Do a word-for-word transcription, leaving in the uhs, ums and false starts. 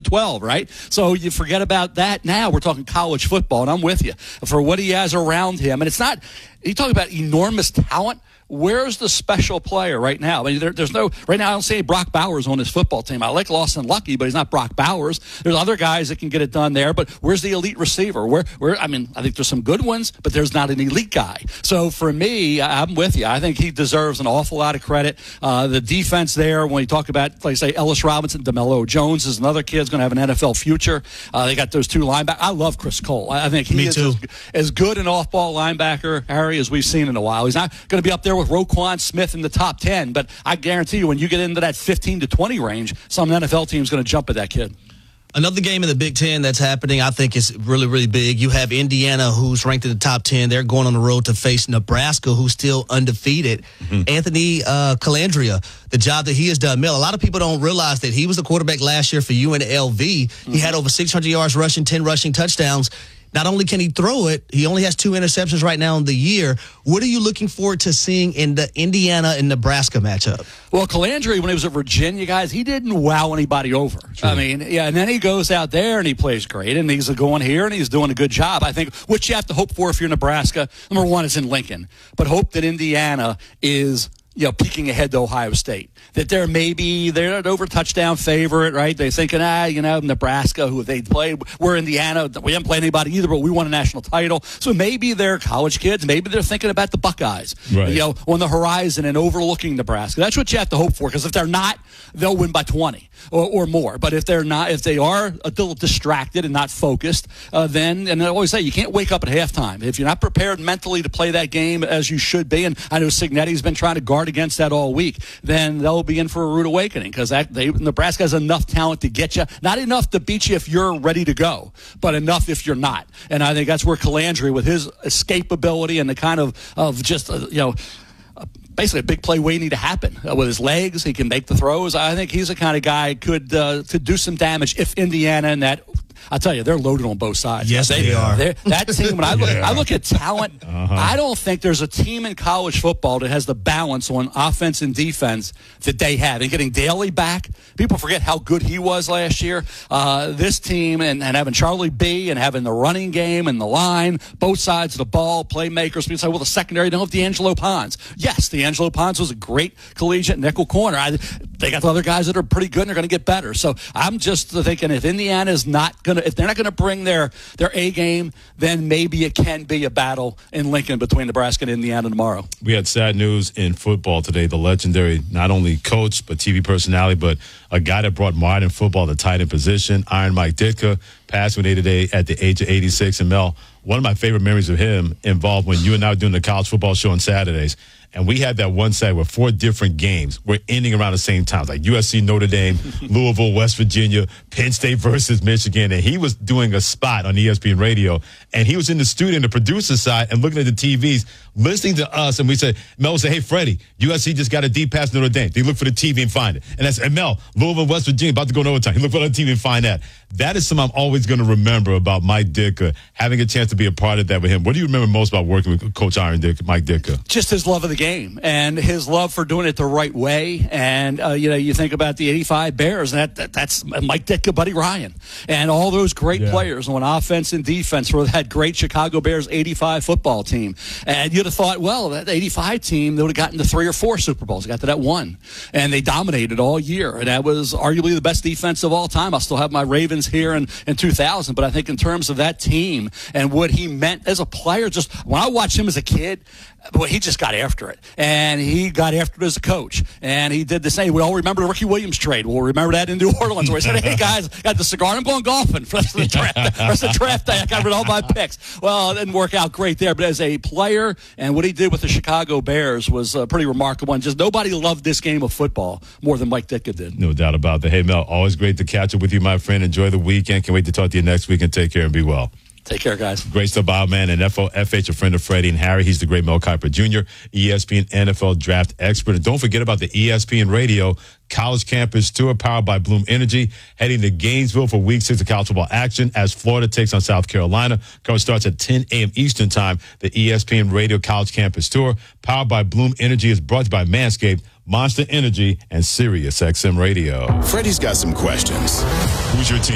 twelve, right? So you forget about that. Now we're talking college football, and I'm with you for what he has around him. And it's not, you talk about enormous talent. Where's the special player right now? I mean, there, there's no, right now I don't see Brock Bowers on his football team. I like Lawson Lucky, but he's not Brock Bowers. There's other guys that can get it done there, but where's the elite receiver? Where, where, I mean, I think there's some good ones, but there's not an elite guy. So for me, I'm with you. I think he deserves an awful lot of credit. Uh, the defense there, when you talk about, like say, Ellis Robinson, DeMello Jones is another kid who's going to have an N F L future. Uh, they got those two linebackers. I love Chris Cole. I think he Me is too. as, as good an off-ball linebacker, Harry, as we've seen in a while. He's not going to be up there with Roquan Smith in the top ten, but I guarantee you when you get into that fifteen to twenty range, some N F L team's going to jump at that kid. Another game in the Big Ten that's happening, I think, is really, really big. You have Indiana, who's ranked in the top ten. They're going on the road to face Nebraska, who's still undefeated. Mm-hmm. Anthony uh, Calandria, the job that he has done. Mill, a lot of people don't realize that he was the quarterback last year for U N L V. Mm-hmm. He had over six hundred yards rushing, ten rushing touchdowns. Not only can he throw it, he only has two interceptions right now in the year. What are you looking forward to seeing in the Indiana and Nebraska matchup? Well, Calandria, when he was at Virginia, guys, he didn't wow anybody over. True. I mean, yeah, and then he goes out there and he plays great, and he's going here and he's doing a good job. I think what you have to hope for if you're Nebraska, number one, is in Lincoln, but hope that Indiana is, you know, peeking ahead to Ohio State. That they're maybe, they're an over touchdown favorite, right? They're thinking, ah, you know, Nebraska, who they played, we're Indiana, we haven't played anybody either, but we won a national title. So maybe they're college kids, maybe they're thinking about the Buckeyes, right, you know, on the horizon and overlooking Nebraska. That's what you have to hope for, because if they're not, they'll win by twenty or, or more. But if they're not, if they are a little distracted and not focused, uh, then, and I always say, you can't wake up at halftime. If you're not prepared mentally to play that game as you should be, and I know Cignetti's been trying to guard against that all week, then they'll be in for a rude awakening, because that they, Nebraska has enough talent to get you. Not enough to beat you if you're ready to go, but enough if you're not. And I think that's where Calandria, with his escapability and the kind of, of just, uh, you know, uh, basically a big play waiting to happen. Uh, with his legs, he can make the throws. I think he's the kind of guy could uh, could do some damage if Indiana and that, I'll tell you, they're loaded on both sides. Yes, they, they are. That team, when I look, yeah. I look at talent, uh-huh. I don't think there's a team in college football that has the balance on offense and defense that they have. And getting Daly back, people forget how good he was last year. Uh, this team, and, and having Charlie B and having the running game and the line, both sides of the ball, playmakers. People say, well, the secondary don't have D'Angelo Pons. Yes, D'Angelo Pons was a great collegiate nickel corner. I, they got the other guys that are pretty good and they're going to get better. So I'm just thinking, if Indiana is not going to, if they're not going to bring their, their A game, then maybe it can be a battle in Lincoln between Nebraska and Indiana tomorrow. We had sad news in football today. The legendary, not only coach, but T V personality, but a guy that brought modern football to tight end position, Iron Mike Ditka, passed away today at the age of eighty-six. And Mel, one of my favorite memories of him involved when you and I were doing the college football show on Saturdays. And we had that one side where four different games were ending around the same time, like U S C, Notre Dame, Louisville, West Virginia, Penn State versus Michigan. And he was doing a spot on E S P N radio. And he was in the studio on the producer side and looking at the T Vs, listening to us. And we said, Mel would say, hey, Freddie, U S C just got a deep pass Notre Dame. They look for the T V and find it. And I said, Mel, Louisville, West Virginia, about to go in overtime. He looked for the T V and find that. That is something I'm always going to remember about Mike Ditka, having a chance to be a part of that with him. What do you remember most about working with Coach Iron Ditka, Mike Ditka? Just his love of the game and his love for doing it the right way. And, uh, you know, you think about the eighty-five Bears, and that, that that's Mike Ditka, Buddy Ryan, and all those great yeah. players on offense and defense for that great Chicago Bears eighty-five football team. And you'd have thought, well, that eighty-five team, they would have gotten to three or four Super Bowls. They got to that one. And they dominated all year. And that was arguably the best defense of all time. I still have my Ravens here in, in two thousand. But I think in terms of that team and what he meant as a player, just when I watched him as a kid, boy, he just got after it. And he got after it as a coach. And he did the same. We all remember the Ricky Williams trade. We'll remember that in New Orleans where he said, hey, guys, got the cigar. I'm going golfing for the rest of the draft. The rest of the draft day, I got rid of all my picks. Well, it didn't work out great there. But as a player and what he did with the Chicago Bears was uh, pretty remarkable. And just nobody loved this game of football more than Mike Ditka did. No doubt about that. Hey, Mel, always great to catch up with you, my friend. Enjoy the weekend. Can't wait to talk to you next week, and take care and be well. Take care, guys. Great stuff, Bob, man. And F O F H, a friend of Freddie and Harry. He's the great Mel Kiper Junior, E S P N N F L draft expert. And don't forget about the E S P N Radio College Campus Tour powered by Bloom Energy, heading to Gainesville for week six of college football action as Florida takes on South Carolina. Coverage starts at ten a.m. Eastern time. The E S P N Radio College Campus Tour powered by Bloom Energy is brought to you by Manscaped, Monster Energy, and Sirius X M Radio. Freddie's got some questions. Who's your team?